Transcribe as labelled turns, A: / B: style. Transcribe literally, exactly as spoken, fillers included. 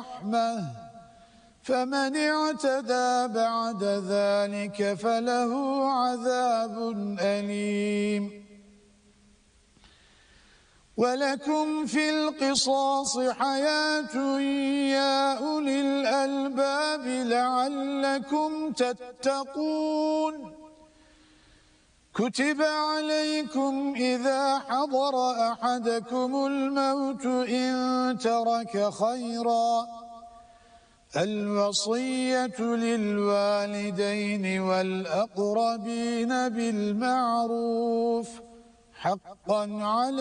A: رحمة فمن اعتدى بعد ذلك فله عذاب أليم ولكم في القصاص حياة يا أولي الألباب لعلكم تتقون كتب عليكم إذا حضر أحدكم الموت إن ترك خيرا الوصية للوالدين والأقربين بالمعروف حقا على